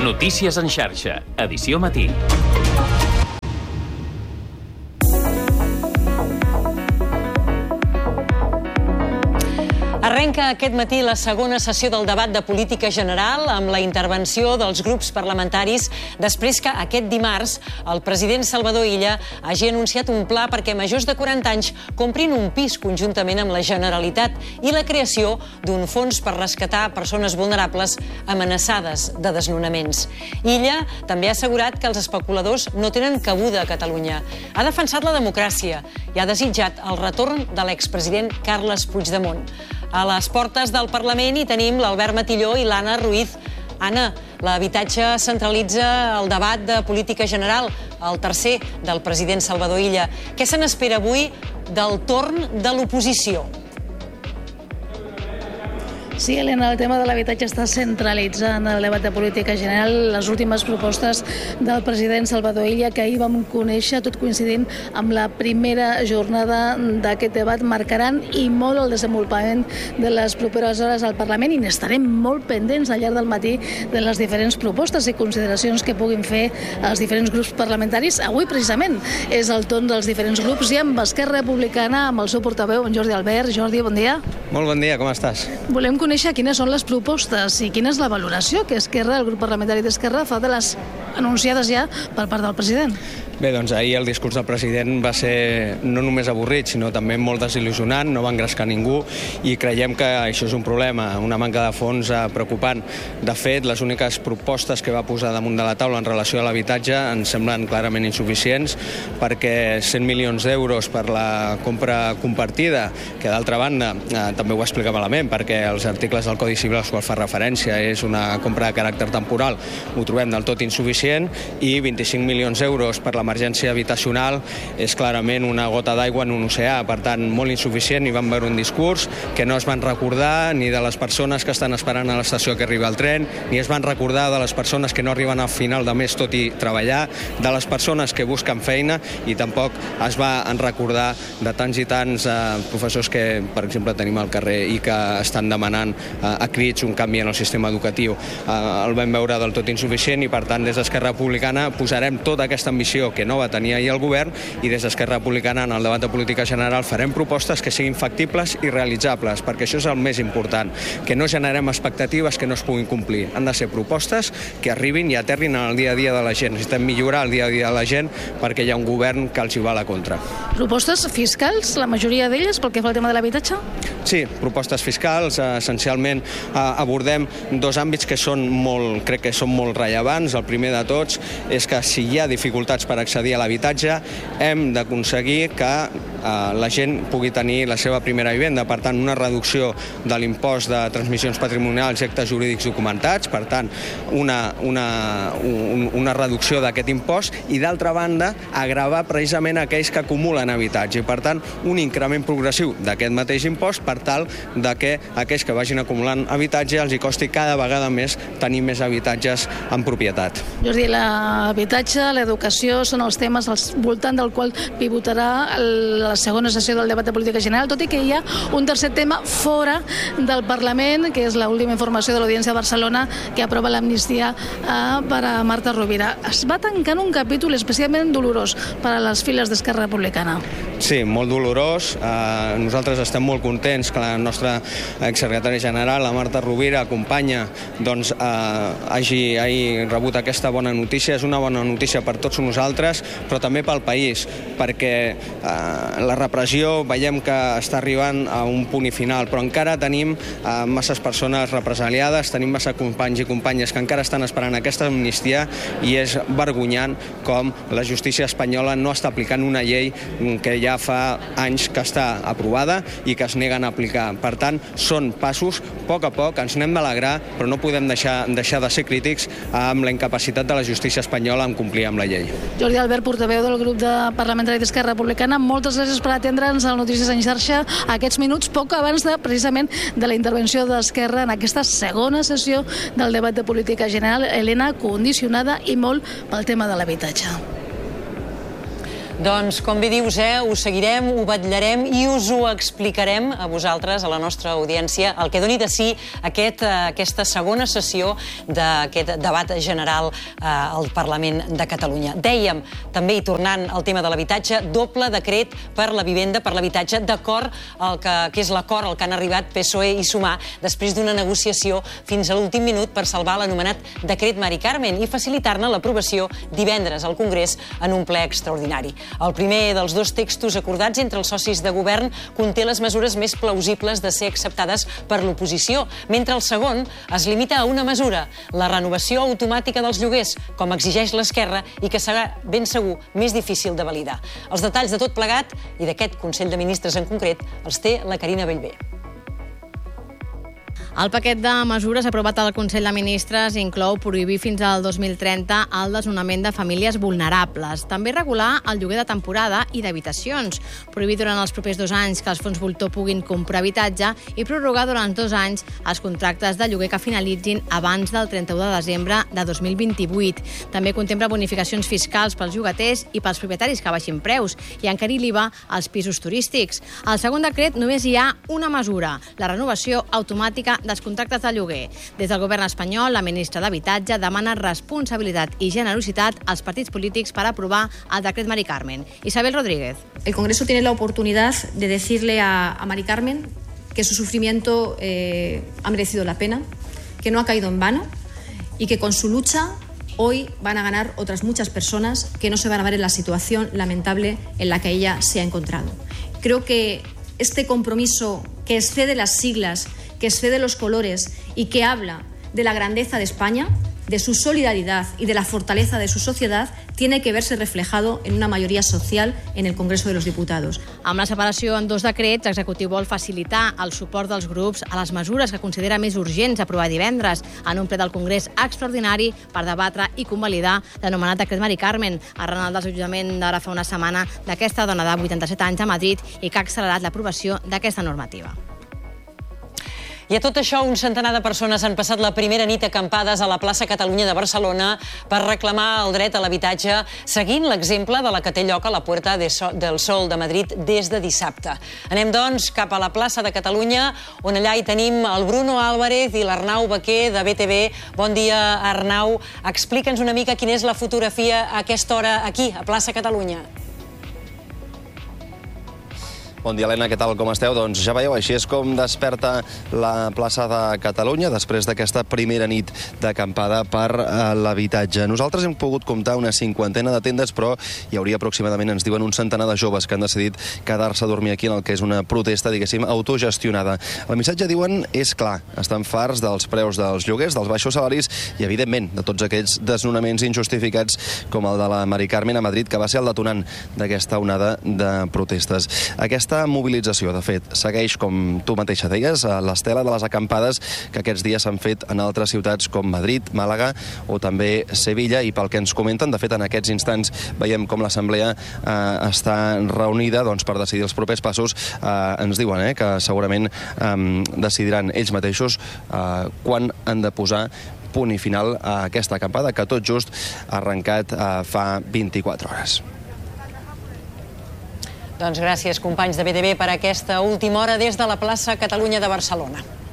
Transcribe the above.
Notícies en xarxa, edició matí. Arrenca aquest matí la segona sessió del debat de política general amb la intervenció dels grups parlamentaris després que aquest dimarts el president Salvador Illa hagi anunciat un pla perquè majors de 40 anys comprin un pis conjuntament amb la Generalitat i la creació d'un fons per rescatar persones vulnerables amenaçades de desnonaments. Illa també ha assegurat que els especuladors no tenen cabuda a Catalunya. Ha defensat la democràcia i ha desitjat el retorn de l'expresident Carles Puigdemont. A les portes del Parlament hi tenim l'Albert Matilló i l'Anna Ruiz. Anna, l'habitatge centralitza el debat de política general, el tercer del president Salvador Illa. Què se n'espera avui del torn de l'oposició? Sí, Helena, el tema de l'habitatge està centralitzant el debat de política general. Les últimes propostes del president Salvador Illa, que ahir vam conèixer, tot coincidint amb la primera jornada d'aquest debat, marcaran i molt el desenvolupament de les properes hores al Parlament i n'estarem molt pendents al llarg del matí de les diferents propostes i consideracions que puguin fer els diferents grups parlamentaris. Avui, precisament, és el torn dels diferents grups i amb Esquerra Republicana, amb el seu portaveu, en Jordi Albert. Jordi, bon dia. Molt bon dia, com estàs? Volem conèixer quines són les propostes i quina és la valoració que Esquerra, el grup parlamentari d'Esquerra, fa de les anunciades ja per part del president. Bé, doncs ahir el discurs del president va ser no només avorrit, sinó també molt desil·lusionant, no va engrescar ningú i creiem que això és un problema, una manca de fons preocupant. De fet, les úniques propostes que va posar damunt de la taula en relació a l'habitatge ens semblen clarament insuficients perquè 100 milions d'euros per la compra compartida, que d'altra banda també ho va explicar malament perquè els articles del Codi Civil als quals fa referència és una compra de caràcter temporal, ho trobem del tot insuficient, i 25 milions d'euros per l'emergència habitacional és clarament una gota d'aigua en un oceà, per tant molt insuficient. I vam veure un discurs que no es van recordar ni de les persones que estan esperant a l'estació que arriba el tren, ni es van recordar de les persones que no arriben al final de mes tot i treballar, de les persones que busquen feina, i tampoc es va recordar de tants i tants professors que, per exemple, tenim al carrer i que estan demanant a crits un canvi en el sistema educatiu. El vam veure del tot insuficient i, per tant, des d'Esquerra Republicana posarem tota aquesta ambició que no va tenir ahir el govern i des d'Esquerra Republicana en el debat de política general farem propostes que siguin factibles i realitzables, perquè això és el més important, que no generem expectatives que no es puguin complir. Han de ser propostes que arribin i aterrin en el dia a dia de la gent. Necessitem millorar el dia a dia de la gent perquè hi ha un govern que els hi va a la contra. Propostes fiscals, la majoria d'elles, pel que fa al tema de l'habitatge? Sí, propostes fiscals. Essencialment abordem dos àmbits que crec que són molt rellevants. El primer de tots és que si hi ha dificultats per accedir a l'habitatge, hem d'aconseguir que la gent pugui tenir la seva primera vivenda. Per tant, una reducció de l'impost de transmissions patrimonials i actes jurídics documentats, per tant, una reducció d'aquest impost, i d'altra banda, agravar precisament aquells que acumulen habitatge. I per tant, un increment progressiu d'aquest mateix impost per tal de que aquells que vagin acumulant habitatge els hi costi cada vegada més tenir més habitatges en propietat. Jordi, l'habitatge, l'educació són els temes al voltant del qual pivotarà la segona sessió del debat de política general, tot i que hi ha un tercer tema fora del Parlament, que és l'última informació de l'Audiència de Barcelona que aprova l'amnistia per a Marta Rovira. Es va tancant un capítol especialment dolorós per a les files d'Esquerra Republicana. Sí, molt dolorós. Nosaltres estem molt contents que la nostra exsecretària general, la Marta Rovira, companya, hagi rebut aquesta bona notícia. És una bona notícia per tots nosaltres, però també pel país, perquè la repressió veiem que està arribant a un punt i final, però encara tenim masses persones represaliades, tenim massa companys i companyes que encara estan esperant aquesta amnistia, i és vergonyant com la justícia espanyola no està aplicant una llei que ja fa anys que està aprovada i que es neguen a aplicar. Per tant, són passos, a poc ens n'hem d'alegrar, però no podem deixar de ser crítics amb la incapacitat de la justícia espanyola en complir amb la llei. Jordi Albert, portaveu del grup parlamentari d'Esquerra Republicana, moltes gràcies per atendre'ns al Notícies en xarxa aquests minuts, poc abans precisament de la intervenció d'Esquerra en aquesta segona sessió del debat de política general, Helena, condicionada i molt pel tema de l'habitatge. Doncs, com bé dius, ho seguirem, ho vetllarem i us ho explicarem a vosaltres, a la nostra audiència, el que doni de si aquesta segona sessió d'aquest debat general al Parlament de Catalunya. Dèiem, també, i tornant al tema de l'habitatge, doble decret per la vivenda, per l'habitatge, d'acord que és l'acord al que han arribat PSOE i Sumar després d'una negociació fins a l'últim minut per salvar l'anomenat decret Mari Carmen i facilitar-ne l'aprovació divendres al Congrés en un ple extraordinari. El primer dels dos textos acordats entre els socis de govern conté les mesures més plausibles de ser acceptades per l'oposició, mentre el segon es limita a una mesura, la renovació automàtica dels lloguers, com exigeix l'Esquerra i que serà ben segur més difícil de validar. Els detalls de tot plegat i d'aquest Consell de Ministres en concret els té la Carina Bellver. El paquet de mesures aprovat al Consell de Ministres inclou prohibir fins al 2030 el desnonament de famílies vulnerables. També regular el lloguer de temporada i d'habitacions. Prohibir durant els propers 2 anys que els fons voltor puguin comprar habitatge i prorrogar durant 2 anys els contractes de lloguer que finalitzin abans del 31 de desembre de 2028. També contempla bonificacions fiscals pels llogaters i pels propietaris que baixin preus i encarir l'IVA als pisos turístics. Al segon decret només hi ha una mesura, la renovació automàtica dels contractes de lloguer. Des del govern espanyol, la ministra d'Habitatge demana responsabilitat i generositat als partits polítics per aprovar el decret Mari Carmen. Isabel Rodríguez. El Congreso tiene la oportunidad de decirle a Mari Carmen que su sufrimiento ha merecido la pena, que no ha caído en vano y que con su lucha hoy van a ganar otras muchas personas que no se van a ver en la situación lamentable en la que ella se ha encontrado. Creo que este compromiso que excede las siglas, que excede los colores y que habla de la grandeza de España, de su solidaridad y de la fortaleza de su sociedad, tiene que verse reflejado en una mayoría social en el Congreso de los Diputados. Amb la separació en 2 decrets, l'executiu vol facilitar el suport dels grups a les mesures que considera més urgents aprovar divendres en un ple del Congrés extraordinari per debatre i convalidar l'anomenat decret Mari Carmen, arran del desallotjament d'ara fa una setmana d'aquesta dona de 87 anys a Madrid i que ha accelerat l'aprovació d'aquesta normativa. I a tot això, un centenar de persones han passat la primera nit acampades a la plaça Catalunya de Barcelona per reclamar el dret a l'habitatge, seguint l'exemple de la que té lloc a la Puerta del Sol de Madrid des de dissabte. Anem, doncs, cap a la plaça de Catalunya, on allà hi tenim el Bruno Álvarez i l'Arnau Baquer de BTV. Bon dia, Arnau. Explica'ns una mica quina és la fotografia a aquesta hora aquí, a plaça Catalunya. Bon dia, Helena, què tal, com esteu? Doncs ja veieu, així és com desperta la plaça de Catalunya després d'aquesta primera nit d'acampada per l'habitatge. Nosaltres hem pogut comptar una 50ena de tendes, però hi hauria aproximadament, ens diuen, un centenar de joves que han decidit quedar-se a dormir aquí en el que és una protesta, diguéssim, autogestionada. El missatge, diuen, és clar. Estan farts dels preus dels lloguers, dels baixos salaris i, evidentment, de tots aquells desnonaments injustificats com el de la Mari Carmen a Madrid, que va ser el detonant d'aquesta onada de protestes. Aquesta mobilització, de fet, segueix, com tu mateixa deies, a l'estela de les acampades que aquests dies s'han fet en altres ciutats com Madrid, Màlaga o també Sevilla, i pel que ens comenten, de fet, en aquests instants veiem com l'Assemblea està reunida per decidir els propers passos. Ens diuen que segurament decidiran ells mateixos quan han de posar punt i final a aquesta acampada que tot just ha arrencat fa 24 hores. Doncs gràcies, companys de BTV, per aquesta última hora des de la plaça Catalunya de Barcelona.